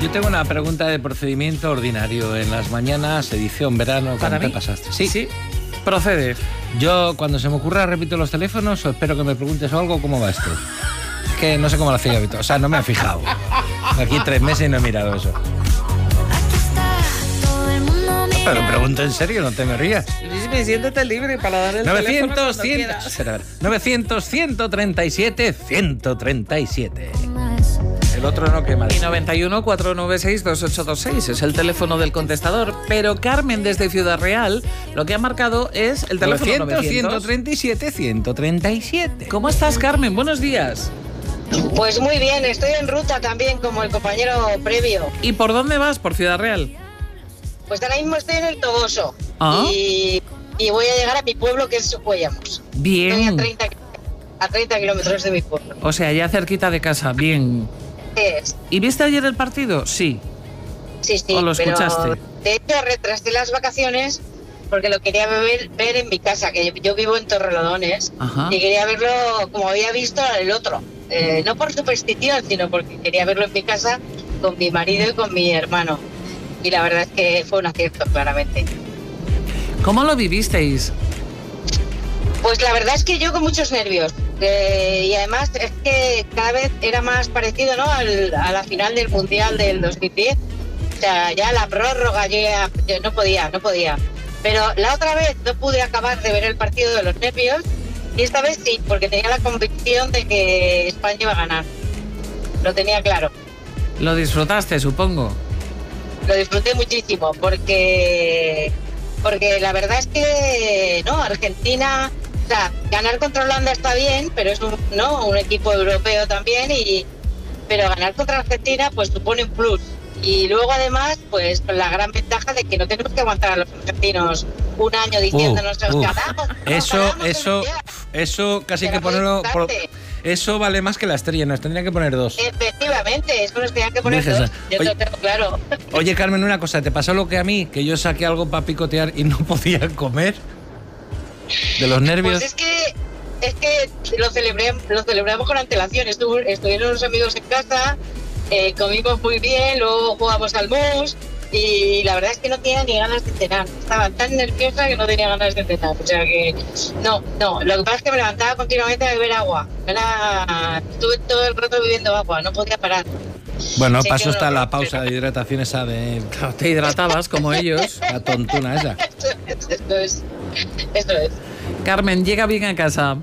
Yo tengo una pregunta de procedimiento ordinario. En las mañanas, edición verano, ¿cuándo te pasaste? Sí. Procede. Yo, cuando se me ocurra, repito los teléfonos o espero que me preguntes algo. ¿Cómo va esto? Es que no sé cómo lo hacía habitual. O sea, no me he fijado. Aquí 3 meses y no he mirado eso. Pero pregunto en serio, no te me rías. Luis, siéntete libre para dar el 900, teléfono 900, 137, 137. El otro no quema. Y 91 496 2826 es el teléfono del contestador. Pero Carmen, desde Ciudad Real, lo que ha marcado es el teléfono 900. 137, 137. ¿Cómo estás, Carmen? Buenos días. Pues muy bien, estoy en ruta también, como el compañero previo. ¿Y por dónde vas? ¿Por Ciudad Real? Pues ahora mismo estoy en el Toboso. ¿Ah? Y voy a llegar a mi pueblo, que es Sucuellamos. Bien. Estoy a 30 kilómetros de mi pueblo. O sea, ya cerquita de casa. Bien. Es. ¿Y viste ayer el partido? Sí. Sí, ¿O lo pero escuchaste? de hecho retrasé las vacaciones porque lo quería ver en mi casa, que yo vivo en Torrelodones. Ajá. Y quería verlo como había visto el otro. No por superstición, sino porque quería verlo en mi casa con mi marido y con mi hermano. Y la verdad es que fue un acierto, claramente. ¿Cómo lo vivisteis? Pues la verdad es que yo con muchos nervios. Y además es que cada vez era más parecido, ¿no?, a la final del Mundial del 2010. O sea, ya la prórroga, yo no podía. Pero la otra vez no pude acabar de ver el partido de los nervios. Y esta vez sí, porque tenía la convicción de que España iba a ganar. Lo tenía claro. Lo disfrutaste, supongo. Lo disfruté muchísimo porque la verdad es que no, Argentina, o sea, ganar contra Holanda está bien, pero es un equipo europeo también, pero ganar contra Argentina pues supone un plus. Y luego además pues con la gran ventaja de que no tenemos que aguantar a los argentinos un año diciéndonos que ganamos. Eso casi hay que ponerlo. Eso vale más que la estrella, nos tendrían que poner 2. Efectivamente, eso nos tenían que poner 2. Yo lo tengo claro. Oye, Carmen, una cosa, ¿te pasó lo que a mí? Que yo saqué algo para picotear y no podía comer de los nervios. Pues es que lo celebramos con antelación. Estuvieron los amigos en casa, comimos muy bien, luego jugamos al mus. Y la verdad es que no tenía ni ganas de cenar. Estaba tan nerviosa que no tenía ganas de cenar. O sea que no. Lo que pasa es que me levantaba continuamente a beber agua. Estuve todo el rato bebiendo agua, no podía parar. Bueno, paso hasta la pausa de hidratación esa de... Claro, te hidratabas como ellos. La tontuna esa. Eso es. Carmen, llega bien a casa.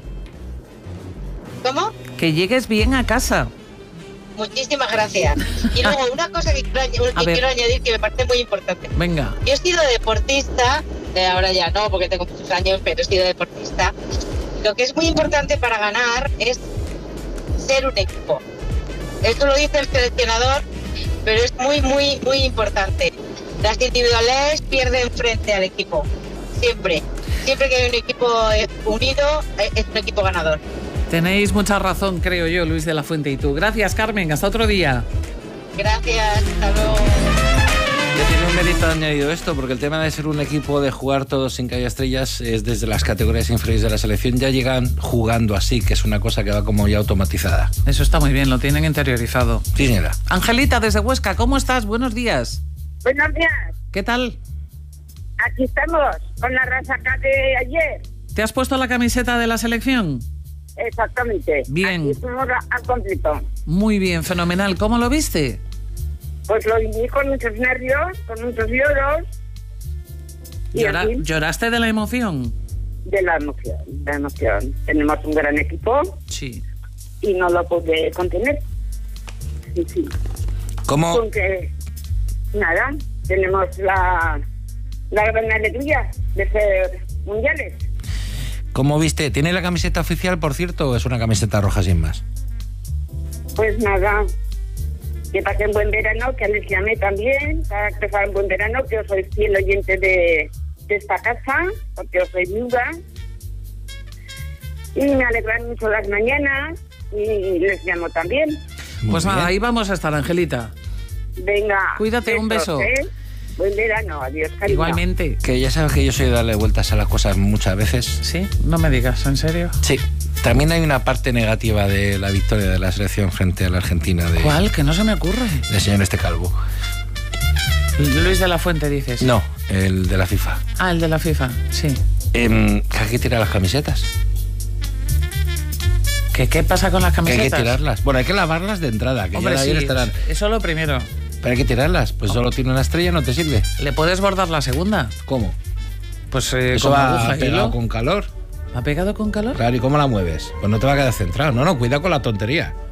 ¿Cómo? Que llegues bien a casa. Muchísimas gracias. Y luego una cosa que quiero añadir que me parece muy importante. Venga. Yo he sido deportista, ahora ya no, porque tengo muchos años, pero he sido deportista. Lo que es muy importante para ganar es ser un equipo. Esto lo dice el seleccionador, pero es muy, muy, muy importante. Las individualidades pierden frente al equipo. Siempre. Siempre que hay un equipo unido, es un equipo ganador. Tenéis mucha razón, creo yo, Luis de la Fuente y tú. Gracias, Carmen. Hasta otro día. Gracias. Hasta luego. Ya tiene un mérito añadido esto, porque el tema de ser un equipo, de jugar todos sin que haya estrellas, es desde las categorías inferiores de la selección. Ya llegan jugando así, que es una cosa que va como ya automatizada. Eso está muy bien, lo tienen interiorizado. Sí, señora. Angelita, desde Huesca, ¿cómo estás? Buenos días. Buenos días. ¿Qué tal? Aquí estamos, con la resaca de ayer. ¿Te has puesto la camiseta de la selección? Exactamente. Bien. Aquí estamos al completo. Muy bien, fenomenal. ¿Cómo lo viste? Pues lo viví con muchos nervios, con muchos lloros. Y en fin, ¿Lloraste de la emoción? de la emoción. Tenemos un gran equipo Sí. y no lo pude contener. Sí. ¿Cómo? Porque, nada, tenemos la gran alegría de ser mundiales. ¿Cómo viste? ¿Tiene la camiseta oficial, por cierto, o es una camiseta roja sin más? Pues nada, que pasen buen verano, que les llamé también, para que pasen buen verano, que yo soy fiel oyente de esta casa, porque yo soy viuda. Y me alegran mucho las mañanas y les llamo también. Pues Muy nada, bien. ahí vamos a estar, Angelita. Venga. Cuídate, un beso. Buen verano, adiós, cariño. Igualmente. Que ya sabes que yo soy de darle vueltas a las cosas muchas veces. ¿Sí? No me digas, ¿en serio? Sí. También hay una parte negativa de la victoria de la selección frente a la Argentina. ¿Cuál? Que no se me ocurre. Del señor calvo. Luis de la Fuente, dices. No, el de la FIFA. Ah, el de la FIFA, sí. Hay que tirar las camisetas. ¿Qué pasa con las camisetas? Que hay que tirarlas. Bueno, hay que lavarlas de entrada, que hombre, ya sí, estarán. Eso lo primero. Pero hay que tirarlas, pues solo tiene una estrella, no te sirve. ¿Le puedes bordar la segunda? ¿Cómo? Pues eso con va aguja, pegado hilo. con calor. ¿Ha pegado con calor? Claro, ¿y cómo la mueves? Pues no te va a quedar centrado. No, cuidado con la tontería.